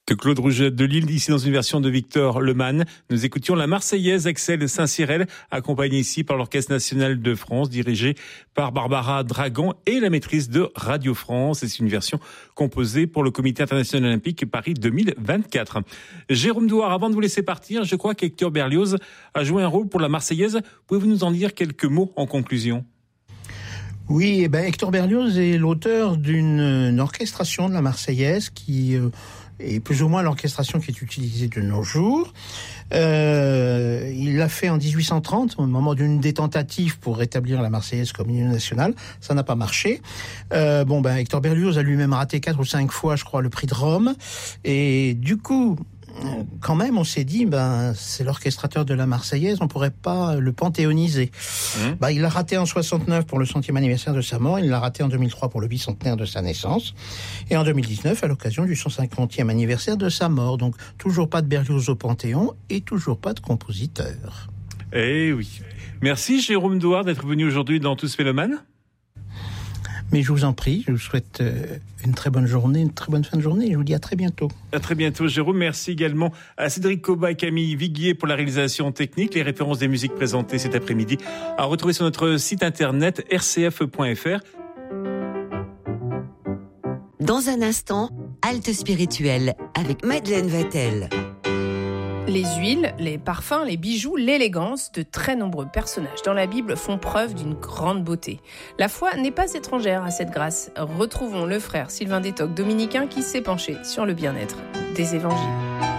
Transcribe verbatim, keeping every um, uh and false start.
de Claude Rouget de Lille, ici dans une version de Victor Lemann. Nous écoutions la Marseillaise Axel Saint-Cyrel, accompagnée ici par l'Orchestre National de France, dirigé par Barbara Dragan et la maîtrise de Radio France. Et c'est une version composée pour le Comité international olympique Paris deux mille vingt-quatre. Jérôme Douard, avant de vous laisser partir, je crois qu'Hector Berlioz a joué un rôle pour la Marseillaise. Pouvez-vous nous en dire quelques mots en conclusion ? Oui, eh ben Hector Berlioz est l'auteur d'une orchestration de la Marseillaise qui euh, est plus ou moins l'orchestration qui est utilisée de nos jours. Euh, il l'a fait en dix-huit cent trente, au moment d'une des tentatives pour rétablir la Marseillaise comme hymne national. Ça n'a pas marché. Euh, bon, ben Hector Berlioz a lui-même raté quatre ou cinq fois, je crois, le prix de Rome. Et du coup, quand même, on s'est dit, ben, c'est l'orchestrateur de la Marseillaise, on pourrait pas le panthéoniser. Mmh. Ben, il l'a raté en soixante-neuf pour le centième anniversaire de sa mort, il l'a raté en deux mille trois pour le bicentenaire de sa naissance, et en deux mille dix-neuf à l'occasion du cent cinquantième anniversaire de sa mort. Donc, toujours pas de Berlioz au Panthéon, et toujours pas de compositeur. Eh oui. Merci Jérôme Douard d'être venu aujourd'hui dans Tous Mélomanes. Mais je vous en prie, je vous souhaite une très bonne journée, une très bonne fin de journée et je vous dis à très bientôt. À très bientôt Jérôme. Merci également à Cédric Coba et Camille Viguier pour la réalisation technique. Les références des musiques présentées cet après-midi à retrouver sur notre site internet r c f point f r. Dans un instant, halte spirituelle avec Madeleine Vatel. Les huiles, les parfums, les bijoux, l'élégance, de très nombreux personnages dans la Bible font preuve d'une grande beauté. La foi n'est pas étrangère à cette grâce. Retrouvons le frère Sylvain Détoc dominicain qui s'est penché sur le bien-être des évangiles.